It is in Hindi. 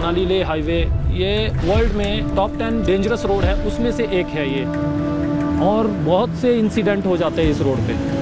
मनाली ले हाईवे, ये वर्ल्ड में टॉप 10 डेंजरस रोड है, उसमें से एक है ये, और बहुत से इंसिडेंट हो जाते हैं इस रोड पे।